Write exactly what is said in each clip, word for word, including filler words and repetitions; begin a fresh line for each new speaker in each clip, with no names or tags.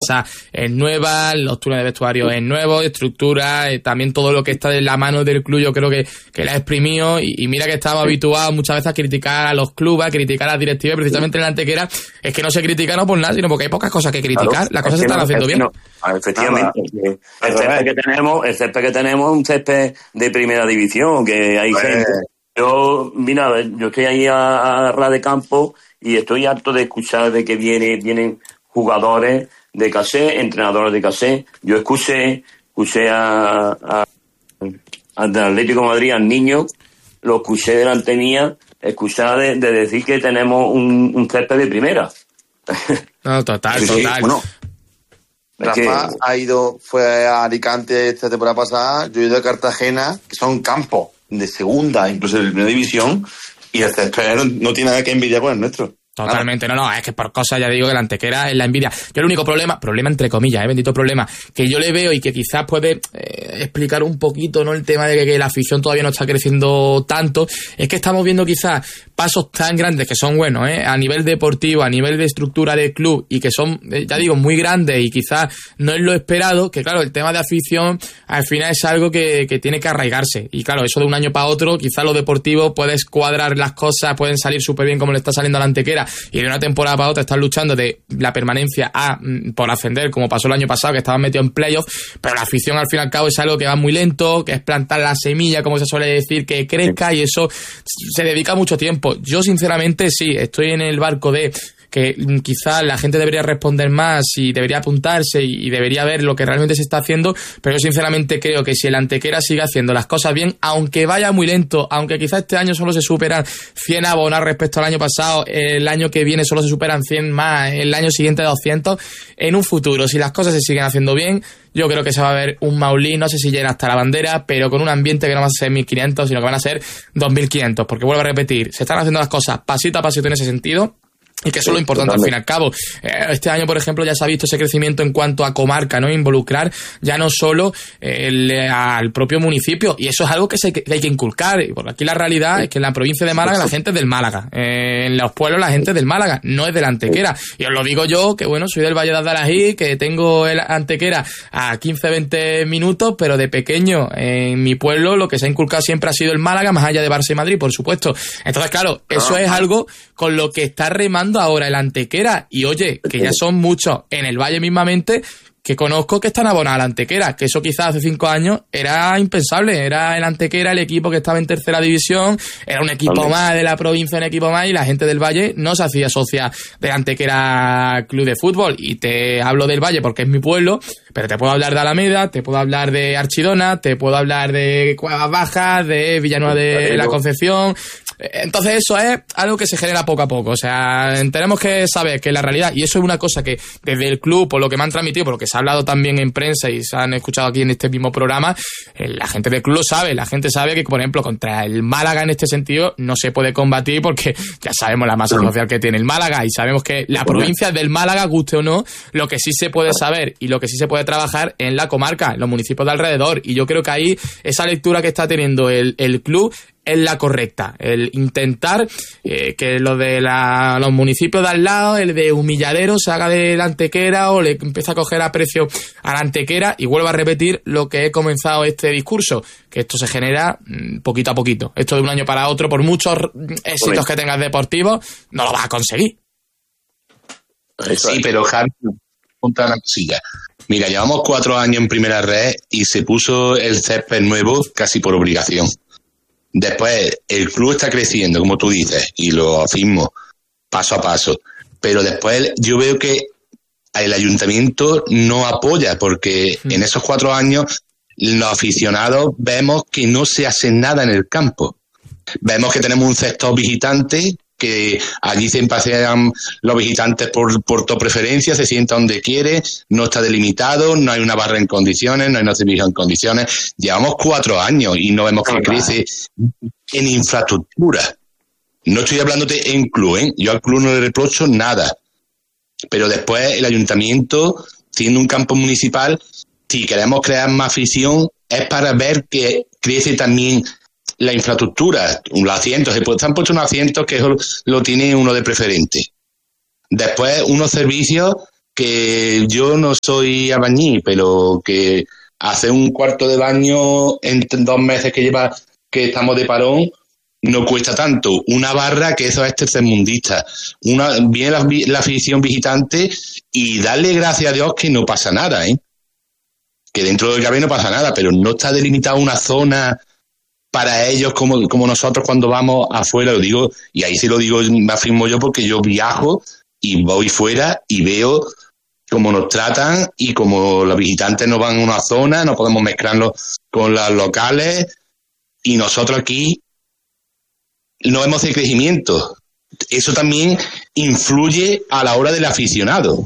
casa es nueva, los túneles de vestuario es nuevo, estructura, eh, también todo lo que está de la mano del club yo creo que, que la ha exprimido y, y mira que estamos habituados muchas veces a criticar a los clubes, a criticar a las directivas, precisamente en la Antequera es que no se critica no por nada, sino porque hay pocas cosas que criticar, claro, las cosas se están no, haciendo bien. No.
Efectivamente, el césped que tenemos, el césped que tenemos es un césped de primera división, que hay pues... gente. Yo, mira, yo estoy ahí a, a ras de campo y estoy harto de escuchar de que viene, vienen jugadores de casé, entrenadores de casé. Yo escuché, escuché a, a, al Atlético de Madrid, al niño, lo escuché delante mía, escuché de, de decir que tenemos un, un césped de primera.
No, total,
sí,
total.
Bueno, Rafa que... ha ido, fue a Alicante esta temporada pasada, yo he ido a Cartagena, que son campos de segunda, incluso de primera división, y el césped no, no tiene nada que envidiar con el nuestro.
Totalmente, no, no, es que por cosas ya digo que la Antequera es la envidia. Yo el único problema, problema entre comillas, eh, bendito problema, que yo le veo y que quizás puede eh, explicar un poquito, ¿no? El tema de que, que la afición todavía no está creciendo tanto, es que estamos viendo quizás pasos tan grandes que son buenos, eh, a nivel deportivo, a nivel de estructura del club y que son, eh, ya digo, muy grandes y quizás no es lo esperado, que claro, el tema de afición al final es algo que, que tiene que arraigarse y claro, eso de un año para otro, quizás lo deportivo puedes cuadrar las cosas, pueden salir súper bien como le está saliendo a la Antequera y de una temporada para otra están luchando de la permanencia a por ascender, como pasó el año pasado, que estaban metidos en playoffs, pero la afición al fin y al cabo es algo que va muy lento, que es plantar la semilla, como se suele decir, que crezca y eso se dedica mucho tiempo. Yo sinceramente sí, estoy en el barco de que quizás la gente debería responder más y debería apuntarse y debería ver lo que realmente se está haciendo, pero yo sinceramente creo que si el Antequera sigue haciendo las cosas bien, aunque vaya muy lento, aunque quizás este año solo se superan cien abonados respecto al año pasado, el año que viene solo se superan cien más, el año siguiente doscientos, en un futuro, si las cosas se siguen haciendo bien, yo creo que se va a ver un Maulí, no sé si llega hasta la bandera, pero con un ambiente que no va a ser mil quinientos, sino que van a ser dos mil quinientos, porque vuelvo a repetir, se están haciendo las cosas pasito a pasito en ese sentido. Y que eso es lo importante al fin y al cabo. Este año, por ejemplo, ya se ha visto ese crecimiento en cuanto a comarca, ¿no? Involucrar ya no solo el, al propio municipio. Y eso es algo que, se, que hay que inculcar. Porque aquí la realidad es que en la provincia de Málaga la gente es del Málaga. Eh, en los pueblos la gente es del Málaga, no es de la Antequera. Y os lo digo yo, que bueno, soy del Valle de Aldarají, que tengo el Antequera a quince a veinte minutos, pero de pequeño en mi pueblo lo que se ha inculcado siempre ha sido el Málaga, más allá de Barça y Madrid, por supuesto. Entonces, claro, eso es algo con lo que está remando ahora el Antequera y oye, que ya son muchos en el Valle mismamente que conozco que están abonados a la Antequera, que eso quizás hace cinco años era impensable, era el Antequera el equipo que estaba en tercera división, era un equipo ¿Vale? más de la provincia, un equipo más y la gente del Valle no se hacía socia de Antequera Club de Fútbol y te hablo del Valle porque es mi pueblo, pero te puedo hablar de Alameda, te puedo hablar de Archidona, te puedo hablar de Cuevas Bajas, de Villanueva de la Concepción. Entonces eso es algo que se genera poco a poco, o sea, tenemos que saber que la realidad, y eso es una cosa que desde el club, por lo que me han transmitido, por lo que se ha hablado también en prensa y se han escuchado aquí en este mismo programa, la gente del club lo sabe, la gente sabe que, por ejemplo, contra el Málaga en este sentido no se puede combatir porque ya sabemos la masa social que tiene el Málaga y sabemos que la provincia del Málaga, guste o no, lo que sí se puede saber y lo que sí se puede trabajar en la comarca, en los municipios de alrededor, y yo creo que ahí esa lectura que está teniendo el, el club es la correcta, el intentar eh, que lo de la, los municipios de al lado, el de Humilladero se haga de la Antequera o le empieza a coger aprecio a la Antequera, y vuelvo a repetir lo que he comenzado este discurso, que esto se genera mmm, poquito a poquito, esto de un año para otro, por muchos éxitos que tengas deportivos, no lo vas a conseguir.
Sí, pero Javi, punta una cosilla. Mira, llevamos cuatro años en primera red y se puso el césped nuevo casi por obligación. Después, el club está creciendo, como tú dices, y lo afirmo paso a paso. Pero después yo veo que el ayuntamiento no apoya, porque mm. en esos cuatro años los aficionados vemos que no se hace nada en el campo. Vemos que tenemos un sector visitante, que allí se pasean los visitantes por, por tu preferencia, se sienta donde quiere, no está delimitado, no hay una barra en condiciones, no hay una servicio en condiciones. Llevamos cuatro años y no vemos que crece en infraestructura. No estoy hablándote en club, ¿eh? Yo al club no le reprocho nada. Pero después el ayuntamiento, siendo un campo municipal, si queremos crear más afición, es para ver que crece también la infraestructura, los asientos, se han puesto unos asientos que lo tiene uno de preferente. Después, unos servicios que yo no soy albañil, pero que hacer un cuarto de baño en dos meses que lleva que estamos de parón no cuesta tanto. Una barra, que eso es tercermundista. Una, viene la, la afición visitante y darle gracias a Dios que no pasa nada, ¿eh? Que dentro del cabello no pasa nada, pero no está delimitada una zona para ellos como, como nosotros cuando vamos afuera, lo digo, y ahí sí lo digo, me afirmo yo, porque yo viajo y voy fuera y veo cómo nos tratan y como los visitantes no van a una zona, no podemos mezclarnos con las locales, y nosotros aquí no vemos el crecimiento. Eso también influye a la hora del aficionado.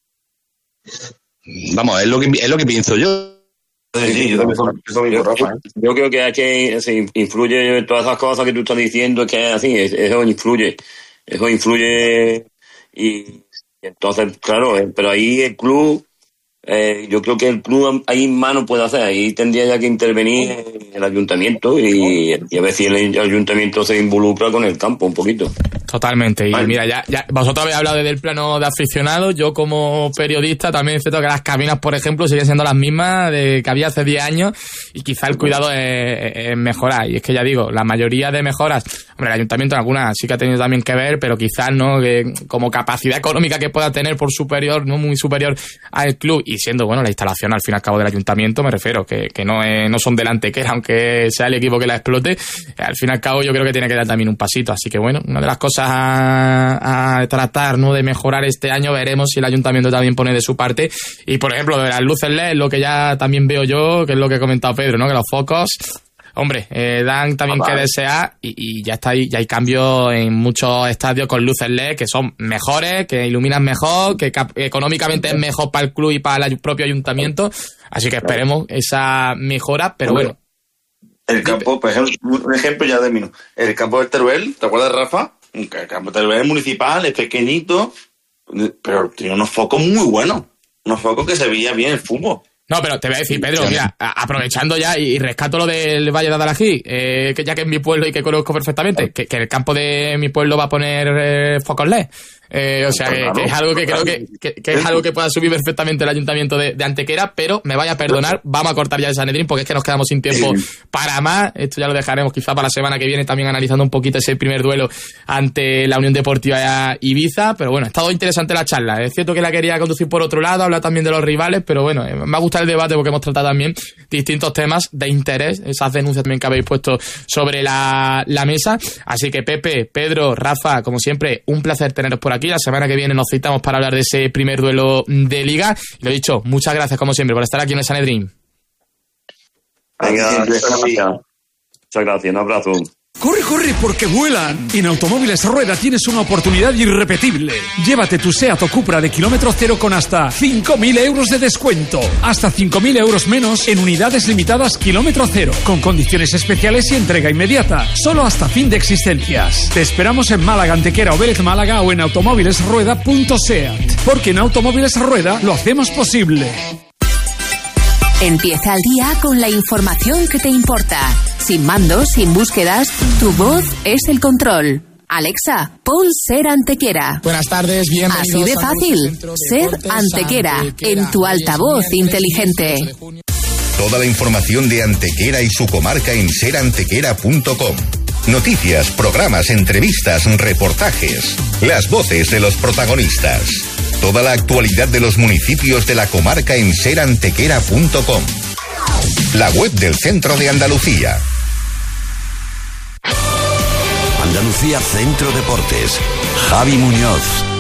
Vamos, es lo que es lo que pienso yo.
Sí, yo también pienso mismo, Rafa.
Yo creo que, es que sí, influye todas esas cosas que tú estás diciendo, que es así, eso influye, eso influye y entonces, claro, pero ahí el club, eh, yo creo que el club ahí más no puede hacer, ahí tendría ya que intervenir el ayuntamiento y, y a ver si el ayuntamiento se involucra con el campo un poquito.
Totalmente, y vale. Mira, ya, ya vosotros habéis hablado desde el plano de aficionados, yo como periodista también es cierto que las cabinas, por ejemplo, siguen siendo las mismas de que había hace diez años y quizá el cuidado es, es mejorar, y es que ya digo, la mayoría de mejoras, hombre, el ayuntamiento en algunas sí que ha tenido también que ver, pero quizás no, que como capacidad económica que pueda tener por superior, no muy superior al club, y siendo, bueno, la instalación al fin y al cabo del ayuntamiento, me refiero, que, que no, es, no son delantequeras, aunque sea el equipo que la explote, al fin y al cabo yo creo que tiene que dar también un pasito, así que bueno, una de las cosas A, a tratar, ¿no?, de mejorar este año. Veremos si el ayuntamiento también pone de su parte. Y por ejemplo, de las luces L E D, lo que ya también veo yo, que es lo que ha comentado Pedro, ¿no?, que los focos, hombre, eh, dan también ah, que vale. desear, y, y ya está ahí, ya hay cambios en muchos estadios con luces L E D que son mejores, que iluminan mejor, que cap- económicamente es mejor para el club y para el propio ayuntamiento. Así que esperemos esa mejora, pero bueno.
El campo, por ejemplo, un ejemplo ya de mí, el campo del Teruel, ¿te acuerdas, Rafa? El campo del Teruel es municipal, es pequeñito, pero tiene unos focos muy buenos, unos focos que se veía bien el fútbol.
No, pero te voy a decir, Pedro, mira, aprovechando ya y rescato lo del Valle de Adalají, eh, que ya que es mi pueblo y que conozco perfectamente, que, que el campo de mi pueblo va a poner eh, focos L E D. Eh, o sea, que, que es algo que creo que, que, que es algo que pueda subir perfectamente el ayuntamiento de, de Antequera, pero me vaya a perdonar, vamos a cortar ya el Sanedrín porque es que nos quedamos sin tiempo para más. Esto ya lo dejaremos quizá para la semana que viene, también analizando un poquito ese primer duelo ante la Unión Deportiva Ibiza, pero bueno, ha estado interesante la charla. Es cierto que la quería conducir por otro lado, hablar también de los rivales, pero bueno, me ha gustado el debate porque hemos tratado también distintos temas de interés, esas denuncias también que habéis puesto sobre la, la mesa. Así que Pepe, Pedro, Rafa, como siempre, un placer teneros por aquí. La semana que viene nos citamos para hablar de ese primer duelo de Liga. Y lo dicho, muchas gracias como siempre por estar aquí en el Sanedrín.
Venga, muchas gracias. Muchas gracias, un abrazo.
¡Corre, corre, porque vuelan! En Automóviles Rueda tienes una oportunidad irrepetible. Llévate tu Seat o Cupra de kilómetro cero con hasta cinco mil euros de descuento. Hasta cinco mil euros menos en unidades limitadas kilómetro cero, con condiciones especiales y entrega inmediata. Solo hasta fin de existencias. Te esperamos en Málaga, Antequera o Vélez Málaga o en automóviles rueda punto seat. Porque en Automóviles Rueda lo hacemos posible.
Empieza el día con la información que te importa. Sin mandos, sin búsquedas, tu voz es el control. Alexa, pon Ser Antequera.
Buenas tardes, bienvenidos.
Así de fácil, Ser Antequera, en tu altavoz inteligente.
Toda la información de Antequera y su comarca en ser antequera punto com. Noticias, programas, entrevistas, reportajes. Las voces de los protagonistas. Toda la actualidad de los municipios de la comarca en ser antequera punto com. La web del Centro de Andalucía.
Andalucía Centro Deportes. Javi Muñoz.